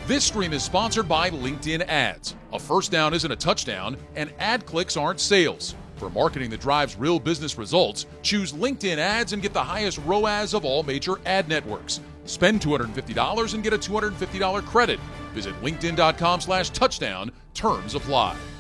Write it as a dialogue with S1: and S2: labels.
S1: This stream is sponsored by LinkedIn Ads. A first down isn't a touchdown, and ad clicks aren't sales. For marketing that drives real business results, choose LinkedIn Ads and get the highest ROAS of all major ad networks. Spend $250 and get a $250 credit. Visit linkedin.com/touchdown. Terms apply.